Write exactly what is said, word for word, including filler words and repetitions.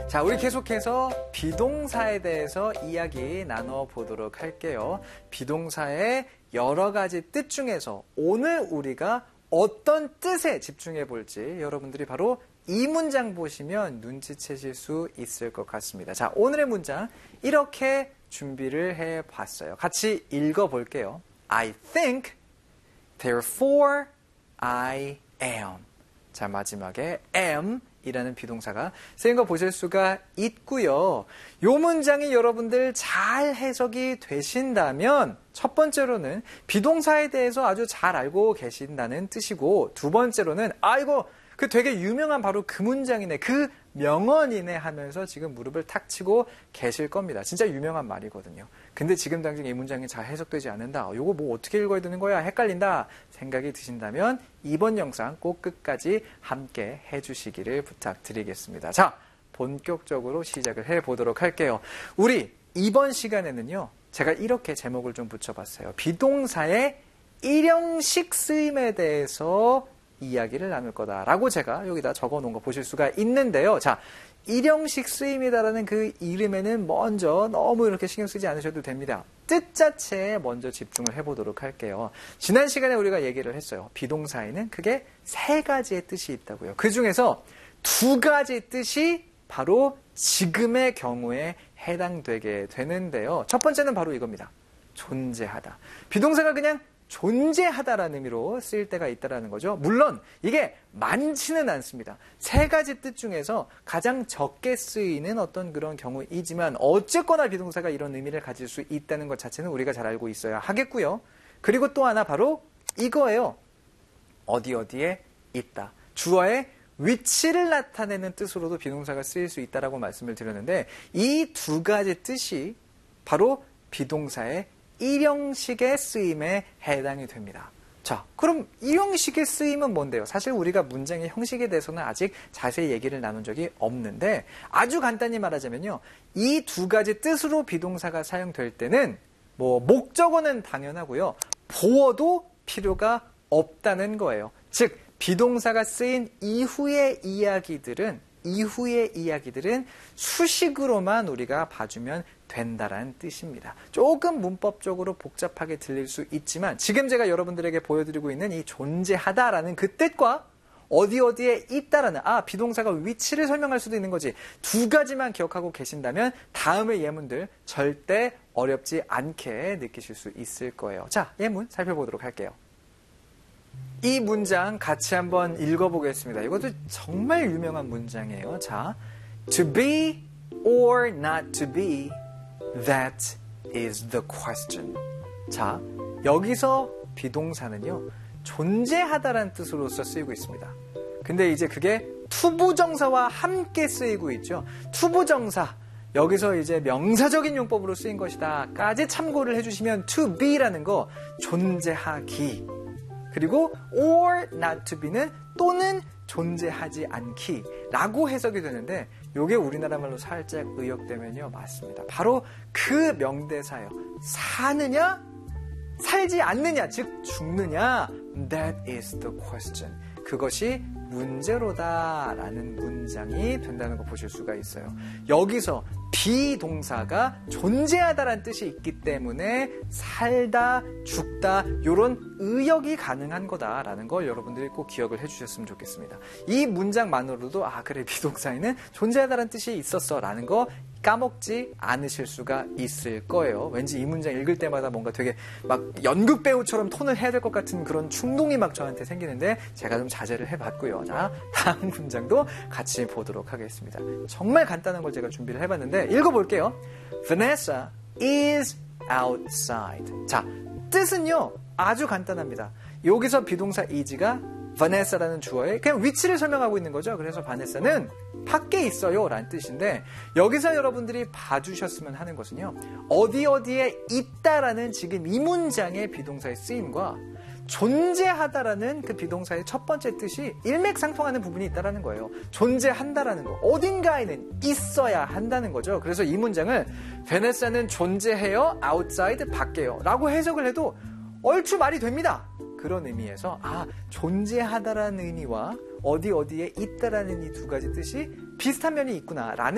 자, 우리 계속해서 비동사에 대해서 이야기 나눠보도록 할게요. 비동사의 여러 가지 뜻 중에서 오늘 우리가 어떤 뜻에 집중해 볼지 여러분들이 바로 이 문장 보시면 눈치채실 수 있을 것 같습니다. 자, 오늘의 문장 이렇게 준비를 해봤어요. 같이 읽어볼게요. I think, therefore I am. 자, 마지막에 am 이라는 비동사가 쓰인 거 보실 수가 있고요. 이 문장이 여러분들 잘 해석이 되신다면 첫 번째로는 비동사에 대해서 아주 잘 알고 계신다는 뜻이고, 두 번째로는 아이고 그 되게 유명한 바로 그 문장이네, 그 명언이네 하면서 지금 무릎을 탁 치고 계실 겁니다. 진짜 유명한 말이거든요. 근데 지금 당장 이 문장이 잘 해석되지 않는다, 이거 뭐 어떻게 읽어야 되는 거야, 헷갈린다 생각이 드신다면 이번 영상 꼭 끝까지 함께 해주시기를 부탁드리겠습니다. 자, 본격적으로 시작을 해보도록 할게요. 우리 이번 시간에는요, 제가 이렇게 제목을 좀 붙여봤어요. 비동사의 일형식 쓰임에 대해서 이야기를 나눌 거다라고 제가 여기다 적어놓은 거 보실 수가 있는데요. 자, 일형식 쓰임이다라는 그 이름에는 먼저 너무 이렇게 신경 쓰지 않으셔도 됩니다. 뜻 자체에 먼저 집중을 해보도록 할게요. 지난 시간에 우리가 얘기를 했어요. 비동사에는 크게 세 가지의 뜻이 있다고요. 그 중에서 두 가지 뜻이 바로 지금의 경우에 해당되게 되는데요. 첫 번째는 바로 이겁니다. 존재하다. 비동사가 그냥 존재하다라는 의미로 쓰일 때가 있다는 거죠. 물론 이게 많지는 않습니다. 세 가지 뜻 중에서 가장 적게 쓰이는 어떤 그런 경우이지만 어쨌거나 비동사가 이런 의미를 가질 수 있다는 것 자체는 우리가 잘 알고 있어야 하겠고요. 그리고 또 하나 바로 이거예요. 어디 어디에 있다. 주어의 위치를 나타내는 뜻으로도 비동사가 쓰일 수 있다라고 말씀을 드렸는데, 이 두 가지 뜻이 바로 비동사의 일형식의 쓰임에 해당이 됩니다. 자, 그럼 일형식의 쓰임은 뭔데요? 사실 우리가 문장의 형식에 대해서는 아직 자세히 얘기를 나눈 적이 없는데, 아주 간단히 말하자면요, 이 두 가지 뜻으로 비동사가 사용될 때는 뭐 목적어는 당연하고요, 보어도 필요가 없다는 거예요. 즉 비동사가 쓰인 이후의 이야기들은 이후의 이야기들은 수식으로만 우리가 봐주면 된다라는 뜻입니다. 조금 문법적으로 복잡하게 들릴 수 있지만 지금 제가 여러분들에게 보여드리고 있는 이 존재하다라는 그 뜻과 어디 어디에 있다라는, 아, 비동사가 위치를 설명할 수도 있는 거지, 두 가지만 기억하고 계신다면 다음의 예문들 절대 어렵지 않게 느끼실 수 있을 거예요. 자, 예문 살펴보도록 할게요. 이 문장 같이 한번 읽어보겠습니다. 이것도 정말 유명한 문장이에요. 자, to be or not to be, that is the question. 자, 여기서 비동사는요, 존재하다라는 뜻으로서 쓰이고 있습니다. 근데 이제 그게 투부정사와 함께 쓰이고 있죠. 투부정사, 여기서 이제 명사적인 용법으로 쓰인 것이다 까지 참고를 해주시면 to be라는 거, 존재하기, 그리고 or not to be는 또는 존재하지 않기 라고 해석이 되는데, 이게 우리나라 말로 살짝 의역되면요, 맞습니다. 바로 그 명대사예요. 사느냐 살지 않느냐, 즉 죽느냐, that is the question. 그것이 문제로다라는 문장이 된다는 거 보실 수가 있어요. 여기서 비동사가 존재하다라는 뜻이 있기 때문에 살다, 죽다 이런 의역이 가능한 거다라는 걸 여러분들이 꼭 기억을 해주셨으면 좋겠습니다. 이 문장만으로도 아 그래, 비동사에는 존재하다라는 뜻이 있었어 라는 거 까먹지 않으실 수가 있을 거예요. 왠지 이 문장 읽을 때마다 뭔가 되게 막 연극 배우처럼 톤을 해야 될 것 같은 그런 충동이 막 저한테 생기는데 제가 좀 자제를 해봤고요. 자, 다음 문장도 같이 보도록 하겠습니다. 정말 간단한 걸 제가 준비를 해봤는데 읽어볼게요. Vanessa is outside. 자, 뜻은요 아주 간단합니다. 여기서 비동사 is가 Vanessa라는 주어에 그냥 위치를 설명하고 있는 거죠. 그래서 바네사는 밖에 있어요 라는 뜻인데, 여기서 여러분들이 봐주셨으면 하는 것은요, 어디 어디에 있다라는 지금 이 문장의 비동사의 쓰임과 존재하다라는 그 비동사의 첫 번째 뜻이 일맥상통하는 부분이 있다라는 거예요. 존재한다라는 거, 어딘가에는 있어야 한다는 거죠. 그래서 이 문장을 베네사는 존재해요, outside, 밖에요 라고 해석을 해도 얼추 말이 됩니다. 그런 의미에서 아, 존재하다라는 의미와 어디 어디에 있다라는 이 두 가지 뜻이 비슷한 면이 있구나 라는